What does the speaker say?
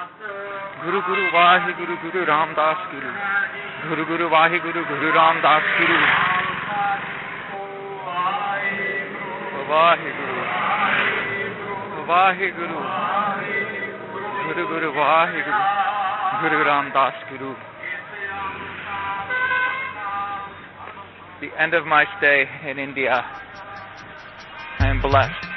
Guru Guru Vaheguru Guru Ramdas Guru. Guru Guru Vaheguru Guru Ramdas Guru. Vaheguru. Vaheguru. Guru Guru Vaheguru Guru Ramdas Guru. The end of my stay in India, I am blessed